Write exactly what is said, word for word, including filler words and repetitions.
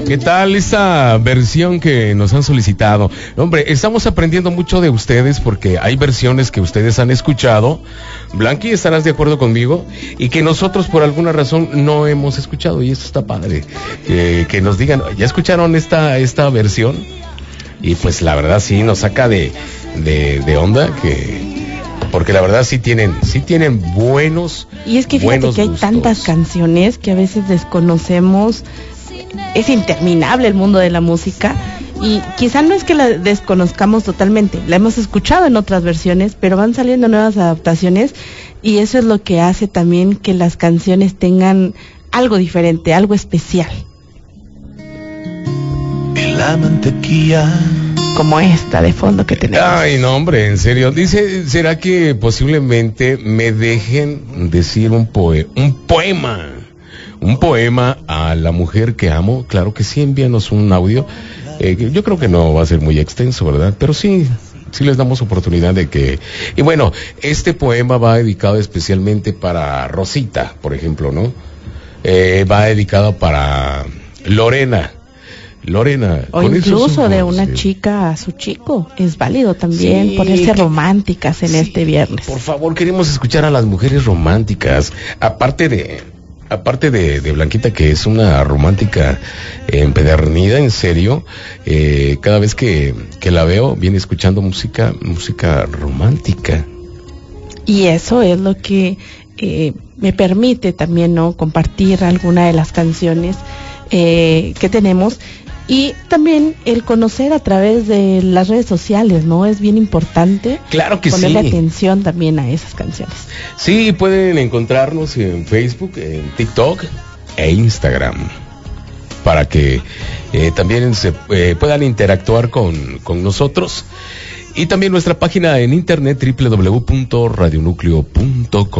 ¿Qué tal esta versión que nos han solicitado? Hombre, estamos aprendiendo mucho de ustedes porque hay versiones que ustedes han escuchado, Blanqui, estarás de acuerdo conmigo, y que nosotros por alguna razón no hemos escuchado, y esto está padre, eh, que nos digan, ¿ya escucharon esta, esta versión? Y pues la verdad sí nos saca de, de, de onda, que porque la verdad sí tienen, sí tienen buenos, y es que fíjate que hay gustos. Tantas canciones que a veces desconocemos. Es interminable el mundo de la música y quizá no es que la desconozcamos totalmente, la hemos escuchado en otras versiones, pero van saliendo nuevas adaptaciones y eso es lo que hace también que las canciones tengan algo diferente, algo especial. En la mantequilla. Como esta de fondo que tenemos. Ay, no, hombre, en serio. Dice, ¿será que posiblemente me dejen decir un poe- un poema? Un poema a la mujer que amo. Claro que sí, envíanos un audio. Eh, yo creo que no va a ser muy extenso, ¿verdad? Pero sí, sí les damos oportunidad de que... Y bueno, este poema va dedicado especialmente para Rosita, por ejemplo, ¿no? Eh, va dedicado para Lorena. Lorena. O con incluso esos de ojos, una sí. chica a su chico. Es válido también Sí, ponerse que- románticas en Sí, este viernes. Por favor, queremos escuchar a las mujeres románticas. Aparte de... Aparte de, de Blanquita, que es una romántica eh, empedernida, en serio, eh, cada vez que, que la veo, viene escuchando música, música romántica. Y eso es lo que eh, me permite también, ¿no?, compartir alguna de las canciones eh, que tenemos. Y también el conocer a través de las redes sociales, ¿no? Es bien importante. Claro que ponerle sí. atención también a esas canciones. Sí, pueden encontrarnos en Facebook, en TikTok e Instagram, para que eh, también se eh, puedan interactuar con, con nosotros. Y también nuestra página en internet, doble u doble u doble u punto radio núcleo punto com.